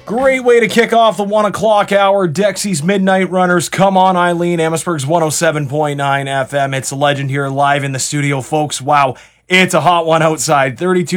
Great way to kick off the 1 o'clock hour. Dexy's Midnight Runners. Come on, Eileen. Amherstburg's 107.9 FM. It's a legend here live in the studio, folks. Wow, it's a hot one outside. 32